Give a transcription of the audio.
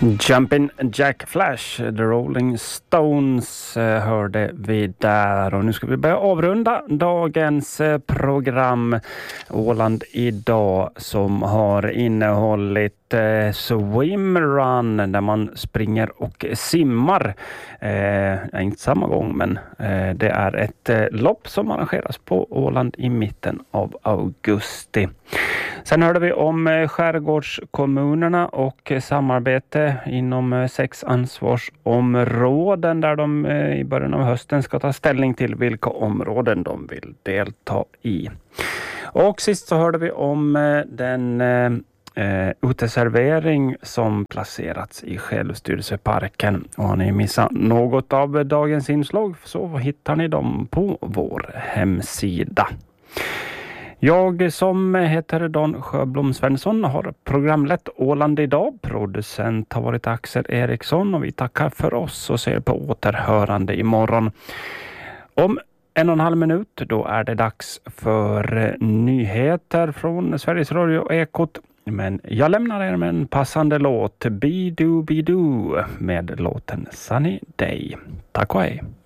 Jumpin' Jack Flash, The Rolling Stones hörde vi där, och nu ska vi börja avrunda dagens program Åland idag, som har innehållit Swim Run där man springer och simmar. Inte samma gång, men det är ett lopp som arrangeras på Åland i mitten av augusti. Sen hörde vi om skärgårdskommunerna och samarbete inom 6 ansvarsområden där de i början av hösten ska ta ställning till vilka områden de vill delta i. Och sist så hörde vi om den uteservering som placerats i Självstyrelseparken. Och har ni missat något av dagens inslag så hittar ni dem på vår hemsida. Jag som heter Dan Sjöblom Svensson har programlett Åland idag. Producent har varit Axel Eriksson, och vi tackar för oss och ser på återhörande imorgon. Om 1,5 minut då är det dags för nyheter från Sveriges Radio Ekot. Men jag lämnar er med en passande låt, Bidoo Bidoo, med låten Sunny Day. Tack och hej!